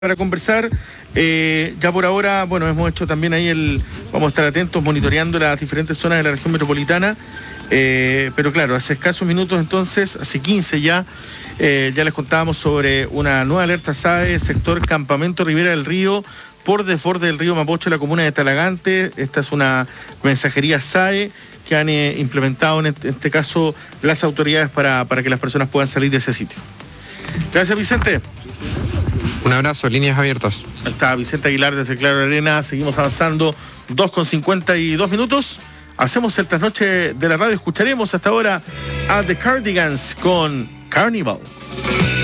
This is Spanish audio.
para conversar. Ya por ahora, bueno, hemos hecho también ahí vamos a estar atentos monitoreando las diferentes zonas de la región metropolitana, pero claro, hace escasos minutos entonces, hace 15 ya les contábamos sobre una nueva alerta SAE, sector Campamento Ribera del Río, por desborde del río Mapocho, en la comuna de Talagante. Esta es una mensajería SAE que han implementado en este caso las autoridades para que las personas puedan salir de ese sitio. Gracias, Vicente. Un abrazo, líneas abiertas. Ahí está Vicente Aguilar desde Claro Arena. Seguimos avanzando, 2:52. Hacemos el trasnoche de la radio. Escucharemos hasta ahora a The Cardigans con Carnival.